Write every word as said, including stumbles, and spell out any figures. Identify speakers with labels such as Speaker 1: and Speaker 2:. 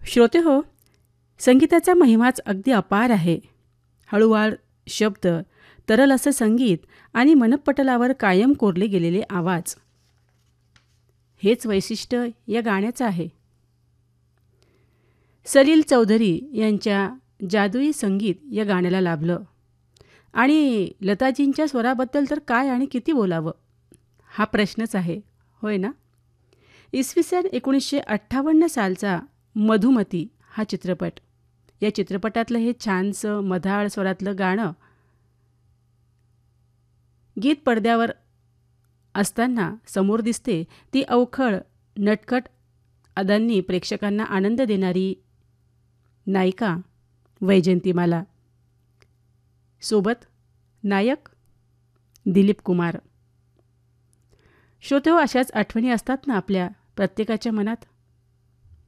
Speaker 1: श्रोते हो, संगीताचा महिमाच अगदी अपार आहे. हळूवार शब्द, तरल असं संगीत आणि मनपटलावर कायम कोरले गेलेले आवाज, हेच वैशिष्ट्य या गाण्याचं आहे. सलील चौधरी यांच्या जादुई संगीत या गाण्याला लाभलं आणि लताजींच्या स्वराबद्दल तर काय आणि किती बोलावं, हा प्रश्नच आहे, होय ना. इसवी सन एकोणीसशे अठ्ठावन्न सालचा मधुमती हा चित्रपट, या चित्रपटातलं हे छानसं मधाळ स्वरातलं गाणं गीत पडद्यावर असताना समोर दिसते ती अवखळ नटखट अदांनी प्रेक्षकांना आनंद देणारी नायिका वैजयंतीमाला, सोबत नायक दिलीप कुमार. श्रोते हो, अशाच आठवणी असतात ना आपल्या प्रत्येकाच्या मनात.